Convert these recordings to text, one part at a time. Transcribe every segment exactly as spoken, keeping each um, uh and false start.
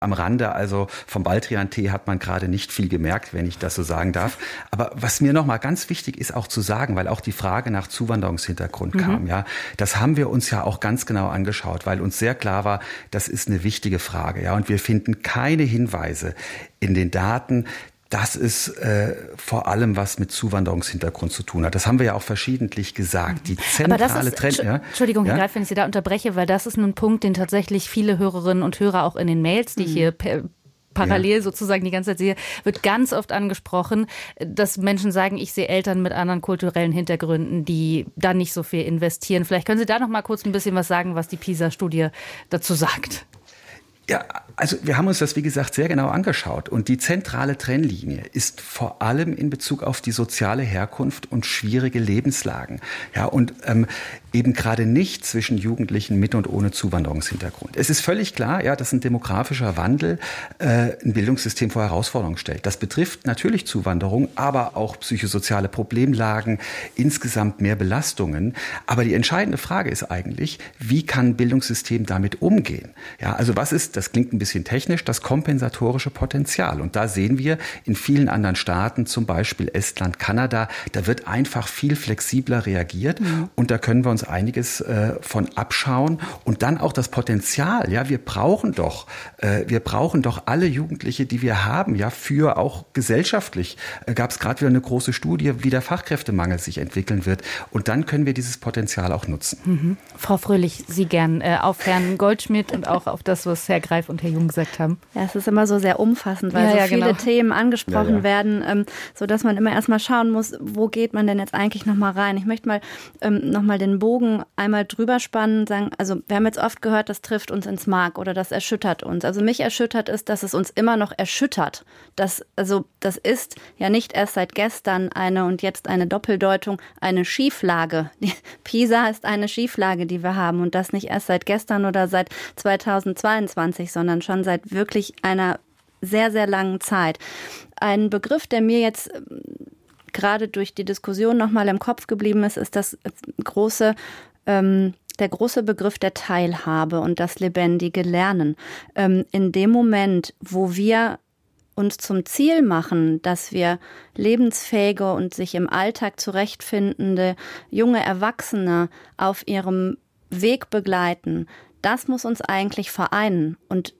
am Rande, also vom Baldrian-Tee hat man gerade nicht viel gemerkt, wenn ich das so sagen darf. Aber was mir nochmal ganz wichtig ist auch zu sagen, weil auch die Frage nach Zuwanderungshintergrund mhm. kam, ja, das haben wir uns ja auch ganz genau angeschaut, weil uns sehr klar war, das ist eine wichtige Frage, ja, und wir finden keine Hinweise in den Daten, dass es äh, vor allem was mit Zuwanderungshintergrund zu tun hat. Das haben wir ja auch verschiedentlich gesagt. Die zentrale Trend. Ja, Entschuldigung, Herr ja? Greif, wenn ich Sie da unterbreche, weil das ist ein Punkt, den tatsächlich viele Hörerinnen und Hörer auch in den Mails, die mhm. ich hier per, parallel ja. sozusagen die ganze Zeit sehe, wird ganz oft angesprochen, dass Menschen sagen, ich sehe Eltern mit anderen kulturellen Hintergründen, die da nicht so viel investieren. Vielleicht können Sie da noch mal kurz ein bisschen was sagen, was die PISA-Studie dazu sagt. Ja, also wir haben uns das, wie gesagt, sehr genau angeschaut. Und die zentrale Trennlinie ist vor allem in Bezug auf die soziale Herkunft und schwierige Lebenslagen. Ja, und ähm, eben gerade nicht zwischen Jugendlichen mit und ohne Zuwanderungshintergrund. Es ist völlig klar, ja, dass ein demografischer Wandel äh, ein Bildungssystem vor Herausforderungen stellt. Das betrifft natürlich Zuwanderung, aber auch psychosoziale Problemlagen, insgesamt mehr Belastungen. Aber die entscheidende Frage ist eigentlich, wie kann ein Bildungssystem damit umgehen? Ja, also was ist, das klingt ein bisschen technisch, das kompensatorische Potenzial? Und da sehen wir in vielen anderen Staaten, zum Beispiel Estland, Kanada, da wird einfach viel flexibler reagiert mhm. und da können wir uns einiges äh, von abschauen und dann auch das Potenzial. Ja, wir brauchen doch, äh, wir brauchen doch alle Jugendliche, die wir haben, ja, für auch gesellschaftlich. Äh, gab es gerade wieder eine große Studie, wie der Fachkräftemangel sich entwickeln wird. Und dann können wir dieses Potenzial auch nutzen. Mhm. Frau Fröhlich, Sie gern äh, auf Herrn Goldschmidt und auch auf das, was Herr Greif und Herr Jung gesagt haben. Ja, es ist immer so sehr umfassend, weil ja, so ja, viele genau. Themen angesprochen ja, ja. werden, ähm, sodass man immer erstmal schauen muss, wo geht man denn jetzt eigentlich nochmal rein? Ich möchte mal ähm, nochmal den Bogen einmal drüber spannen und sagen, also wir haben jetzt oft gehört, das trifft uns ins Mark oder das erschüttert uns. Also mich erschüttert ist, dass es uns immer noch erschüttert. Das, also das ist ja nicht erst seit gestern eine und jetzt eine Doppeldeutung, eine Schieflage. Die PISA ist eine Schieflage, die wir haben und das nicht erst seit gestern oder seit zweitausendzweiundzwanzig, sondern schon seit wirklich einer sehr, sehr langen Zeit. Ein Begriff, der mir jetzt gerade durch die Diskussion nochmal im Kopf geblieben ist, ist das große, ähm, der große Begriff der Teilhabe und das lebendige Lernen. Ähm, in dem Moment, wo wir uns zum Ziel machen, dass wir lebensfähige und sich im Alltag zurechtfindende junge Erwachsene auf ihrem Weg begleiten, das muss uns eigentlich vereinen. Und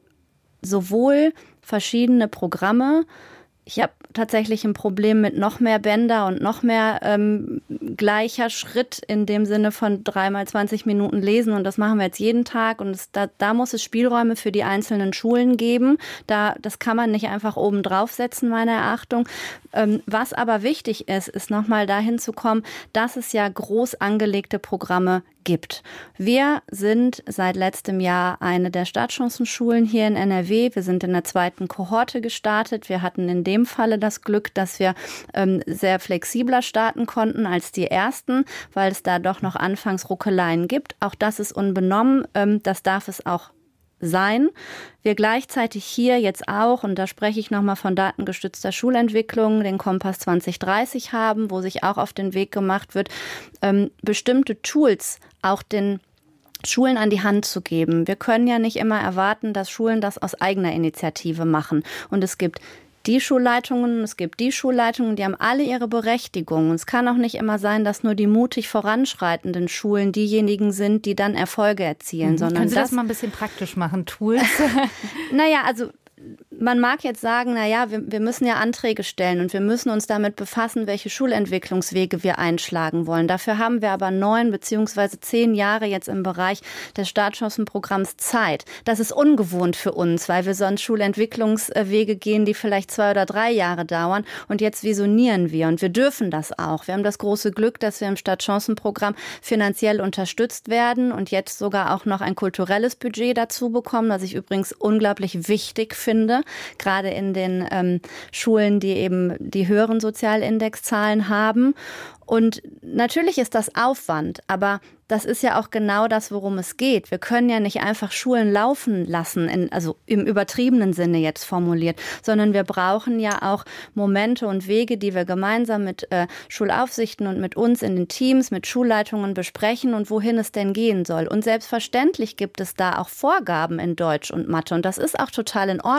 sowohl verschiedene Programme, ich habe tatsächlich ein Problem mit noch mehr Bänder und noch mehr ähm, gleicher Schritt in dem Sinne von dreimal zwanzig Minuten lesen und das machen wir jetzt jeden Tag und es, da, da muss es Spielräume für die einzelnen Schulen geben. Da, das kann man nicht einfach oben draufsetzen, meiner Erachtung. Ähm, was aber wichtig ist, ist nochmal dahin zu kommen, dass es ja groß angelegte Programme gibt. Wir sind seit letztem Jahr eine der Startchancenschulen hier in N R W. Wir sind in der zweiten Kohorte gestartet. Wir hatten in dem Falle das Glück, dass wir ähm, sehr flexibler starten konnten als die ersten, weil es da doch noch anfangs Ruckeleien gibt. Auch das ist unbenommen. Ähm, das darf es auch sein. Wir gleichzeitig hier jetzt auch, und da spreche ich nochmal von datengestützter Schulentwicklung, den Kompass zwanzig dreißig haben, wo sich auch auf den Weg gemacht wird, ähm, bestimmte Tools auch den Schulen an die Hand zu geben. Wir können ja nicht immer erwarten, dass Schulen das aus eigener Initiative machen. Und es gibt die Schulleitungen, es gibt die Schulleitungen, die haben alle ihre Berechtigung. Und es kann auch nicht immer sein, dass nur die mutig voranschreitenden Schulen diejenigen sind, die dann Erfolge erzielen. Mhm. Sondern Können Sie das, das mal ein bisschen praktisch machen, Tools? Naja, also man mag jetzt sagen, na ja, wir, wir müssen ja Anträge stellen und wir müssen uns damit befassen, welche Schulentwicklungswege wir einschlagen wollen. Dafür haben wir aber neun beziehungsweise zehn Jahre jetzt im Bereich des Startchancenprogramms Zeit. Das ist ungewohnt für uns, weil wir sonst Schulentwicklungswege gehen, die vielleicht zwei oder drei Jahre dauern. Und jetzt visionieren wir und wir dürfen das auch. Wir haben das große Glück, dass wir im Startchancenprogramm finanziell unterstützt werden und jetzt sogar auch noch ein kulturelles Budget dazu bekommen, was ich übrigens unglaublich wichtig finde. Finde, gerade in den ähm, Schulen, die eben die höheren Sozialindexzahlen haben. Und natürlich ist das Aufwand, aber das ist ja auch genau das, worum es geht. Wir können ja nicht einfach Schulen laufen lassen, in, also im übertriebenen Sinne jetzt formuliert, sondern wir brauchen ja auch Momente und Wege, die wir gemeinsam mit äh, Schulaufsichten und mit uns in den Teams, mit Schulleitungen besprechen und wohin es denn gehen soll. Und selbstverständlich gibt es da auch Vorgaben in Deutsch und Mathe und das ist auch total in Ordnung.